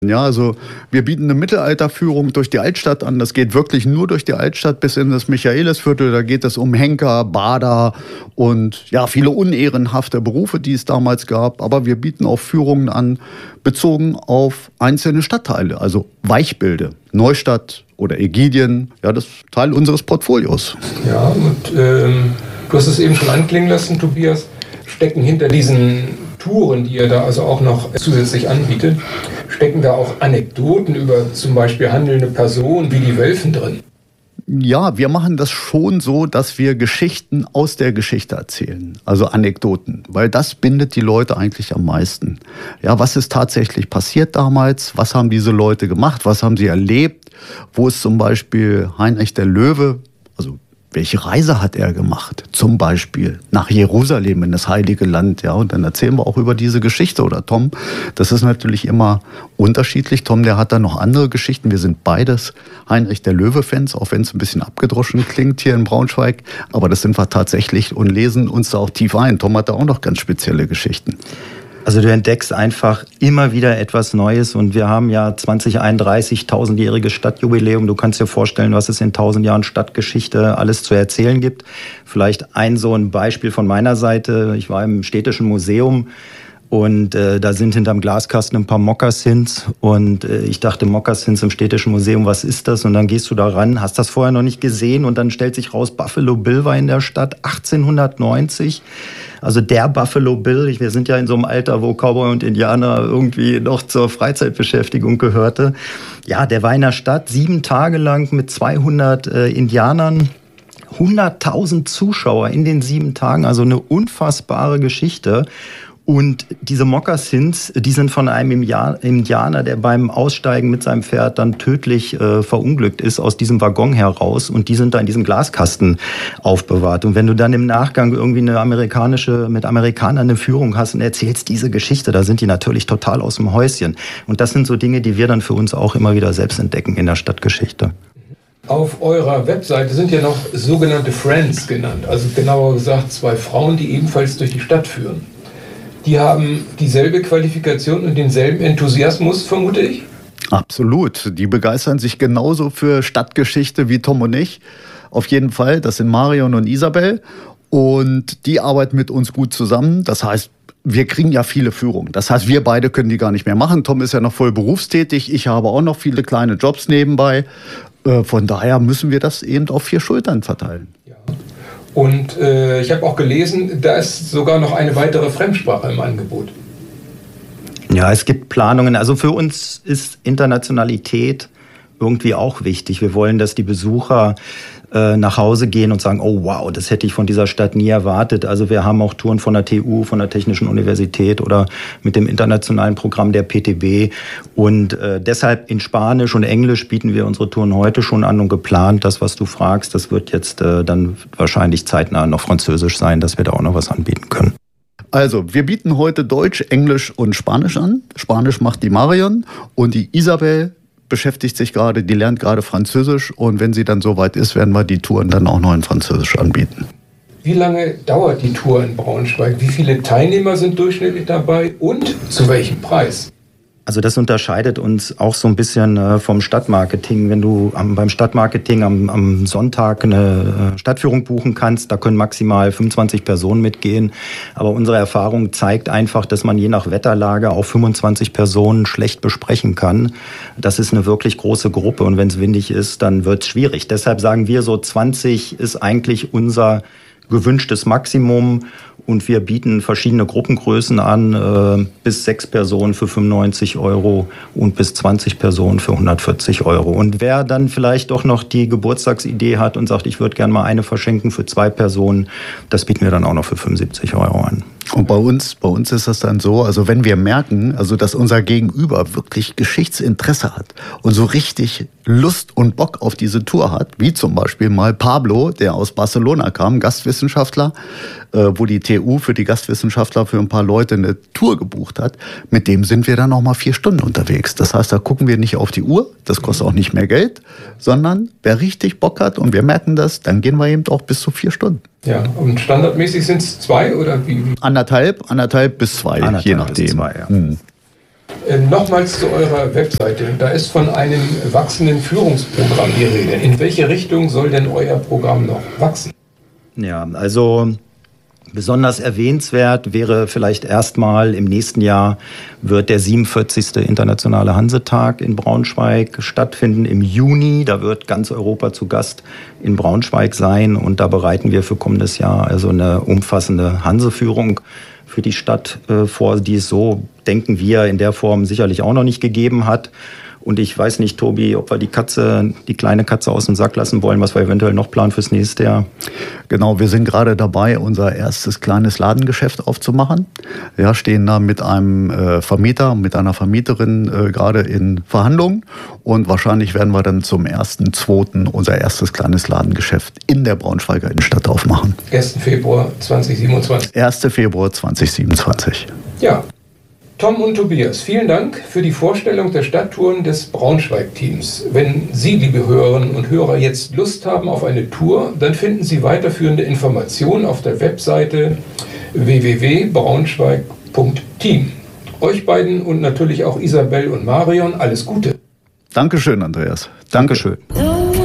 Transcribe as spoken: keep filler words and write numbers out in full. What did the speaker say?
Ja, also wir bieten eine Mittelalterführung durch die Altstadt an. Das geht wirklich nur durch die Altstadt bis in das Michaelisviertel. Da geht es um Henker, Bader und ja, viele unehrenhafte Berufe, die es damals gab. Aber wir bieten auch Führungen an, bezogen auf einzelne Stadtteile, also Weichbilde, Neustadt oder Ägidien. Ja, das ist Teil unseres Portfolios. Ja, und ähm, du hast es eben schon anklingen lassen, Tobias, stecken hinter diesen Touren, die ihr da also auch noch zusätzlich anbietet, stecken da auch Anekdoten über zum Beispiel handelnde Personen wie die Wölfen drin? Ja, wir machen das schon so, dass wir Geschichten aus der Geschichte erzählen, also Anekdoten, weil das bindet die Leute eigentlich am meisten. Ja, was ist tatsächlich passiert damals? Was haben diese Leute gemacht? Was haben sie erlebt? Wo ist zum Beispiel Heinrich der Löwe, also welche Reise hat er gemacht? Zum Beispiel nach Jerusalem, in das Heilige Land. Ja, und dann erzählen wir auch über diese Geschichte. Oder Tom, das ist natürlich immer unterschiedlich. Tom, der hat da noch andere Geschichten. Wir sind beides Heinrich der Löwe-Fans, auch wenn es ein bisschen abgedroschen klingt hier in Braunschweig. Aber das sind wir tatsächlich und lesen uns da auch tief ein. Tom hat da auch noch ganz spezielle Geschichten. Also du entdeckst einfach immer wieder etwas Neues und wir haben ja zwanzig einunddreißig, tausendjähriges Stadtjubiläum. Du kannst dir vorstellen, was es in tausend Jahren Stadtgeschichte alles zu erzählen gibt. Vielleicht ein so ein Beispiel von meiner Seite. Ich war im Städtischen Museum und äh, da sind hinterm Glaskasten ein paar Mokassins und äh, ich dachte, Mokassins im Städtischen Museum, was ist das? Und dann gehst du da ran, hast das vorher noch nicht gesehen und dann stellt sich raus, Buffalo Bill war in der Stadt achtzehnhundertneunzig. Also der Buffalo Bill, wir sind ja in so einem Alter, wo Cowboy und Indianer irgendwie noch zur Freizeitbeschäftigung gehörte. Ja, der war in der Stadt sieben Tage lang mit zweihundert äh, Indianern, hunderttausend Zuschauer in den sieben Tagen, also eine unfassbare Geschichte. Und diese Mokassins, die sind von einem Indianer, der beim Aussteigen mit seinem Pferd dann tödlich äh, verunglückt ist, aus diesem Waggon heraus. Und die sind da in diesem Glaskasten aufbewahrt. Und wenn du dann im Nachgang irgendwie eine amerikanische, mit Amerikanern eine Führung hast und erzählst diese Geschichte, da sind die natürlich total aus dem Häuschen. Und das sind so Dinge, die wir dann für uns auch immer wieder selbst entdecken in der Stadtgeschichte. Auf eurer Webseite sind ja noch sogenannte Friends genannt. Also genauer gesagt zwei Frauen, die ebenfalls durch die Stadt führen. Die haben dieselbe Qualifikation und denselben Enthusiasmus, vermute ich? Absolut. Die begeistern sich genauso für Stadtgeschichte wie Tom und ich. Auf jeden Fall. Das sind Marion und Isabel. Und die arbeiten mit uns gut zusammen. Das heißt, wir kriegen ja viele Führungen. Das heißt, wir beide können die gar nicht mehr machen. Tom ist ja noch voll berufstätig. Ich habe auch noch viele kleine Jobs nebenbei. Von daher müssen wir das eben auf vier Schultern verteilen. Ja. Und äh, ich habe auch gelesen, da ist sogar noch eine weitere Fremdsprache im Angebot. Ja, es gibt Planungen. Also für uns ist Internationalität irgendwie auch wichtig. Wir wollen, dass die Besucher äh, nach Hause gehen und sagen, oh wow, das hätte ich von dieser Stadt nie erwartet. Also wir haben auch Touren von der T U, von der Technischen Universität oder mit dem internationalen Programm der P T B. Und äh, deshalb in Spanisch und Englisch bieten wir unsere Touren heute schon an und geplant. Das, was du fragst, das wird jetzt äh, dann wahrscheinlich zeitnah noch Französisch sein, dass wir da auch noch was anbieten können. Also, wir bieten heute Deutsch, Englisch und Spanisch an. Spanisch macht die Marion und die Isabel beschäftigt sich gerade, die lernt gerade Französisch und wenn sie dann soweit ist, werden wir die Touren dann auch noch in Französisch anbieten. Wie lange dauert die Tour in Braunschweig? Wie viele Teilnehmer sind durchschnittlich dabei und zu welchem Preis? Also das unterscheidet uns auch so ein bisschen äh, vom Stadtmarketing. Wenn du am, beim Stadtmarketing am, am Sonntag eine äh, Stadtführung buchen kannst, da können maximal fünfundzwanzig Personen mitgehen. Aber unsere Erfahrung zeigt einfach, dass man je nach Wetterlage auch fünfundzwanzig Personen schlecht besprechen kann. Das ist eine wirklich große Gruppe und wenn es windig ist, dann wird es schwierig. Deshalb sagen wir so, zwanzig ist eigentlich unser gewünschtes Maximum. Und wir bieten verschiedene Gruppengrößen an, äh, bis sechs Personen für fünfundneunzig Euro und bis zwanzig Personen für hundertvierzig Euro. Und wer dann vielleicht doch noch die Geburtstagsidee hat und sagt, ich würde gerne mal eine verschenken für zwei Personen, das bieten wir dann auch noch für fünfundsiebzig Euro an. Und bei uns, bei uns ist das dann so, also wenn wir merken, also dass unser Gegenüber wirklich Geschichtsinteresse hat und so richtig Lust und Bock auf diese Tour hat, wie zum Beispiel mal Pablo, der aus Barcelona kam, Gastwissenschaftler, äh, wo die T U für die Gastwissenschaftler für ein paar Leute eine Tour gebucht hat, mit dem sind wir dann noch mal vier Stunden unterwegs. Das heißt, da gucken wir nicht auf die Uhr, das kostet auch nicht mehr Geld, sondern wer richtig Bock hat und wir merken das, dann gehen wir eben auch bis zu vier Stunden. Ja, und standardmäßig sind es zwei oder wie? Anderthalb, anderthalb bis zwei, anderthalb je nachdem. Bis zwei, ja. Hm. Äh, nochmals zu eurer Webseite. Da ist von einem wachsenden Führungsprogramm die Rede. In welche Richtung soll denn euer Programm noch wachsen? Ja, also besonders erwähnenswert wäre vielleicht erstmal im nächsten Jahr wird der siebenundvierzigste Internationale Hansetag in Braunschweig stattfinden im Juni. Da wird ganz Europa zu Gast in Braunschweig sein und da bereiten wir für kommendes Jahr also eine umfassende Hanseführung für die Stadt äh, vor, die es so, denken wir, in der Form sicherlich auch noch nicht gegeben hat. Und ich weiß nicht, Tobi, ob wir die Katze, die kleine Katze aus dem Sack lassen wollen, was wir eventuell noch planen fürs nächste Jahr. Genau, wir sind gerade dabei, unser erstes kleines Ladengeschäft aufzumachen. Ja, stehen da mit einem äh, Vermieter, mit einer Vermieterin äh, gerade in Verhandlungen. Und wahrscheinlich werden wir dann zum ersten, zweiten unser erstes kleines Ladengeschäft in der Braunschweiger Innenstadt aufmachen. ersten Februar zweitausendsiebenundzwanzig. ersten Februar zweitausendsiebenundzwanzig. Ja. Tom und Tobias, vielen Dank für die Vorstellung der Stadttouren des Braunschweig-Teams. Wenn Sie, liebe Hörerinnen und Hörer, jetzt Lust haben auf eine Tour, dann finden Sie weiterführende Informationen auf der Webseite w w w punkt braunschweig punkt team. Euch beiden und natürlich auch Isabel und Marion alles Gute. Dankeschön, Andreas. Dankeschön.